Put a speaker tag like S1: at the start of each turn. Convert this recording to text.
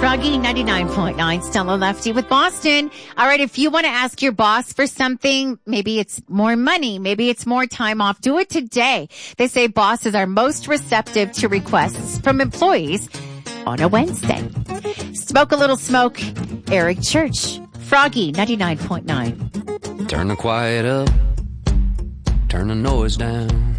S1: Froggy 99.9, Stella Lefty with Boston. All right, if you want to ask your boss for something, maybe it's more money, maybe it's more time off, do it today. They say bosses are most receptive to requests from employees on a Wednesday. Smoke a little smoke. Eric Church, Froggy 99.9.
S2: Turn the quiet up, turn the noise down.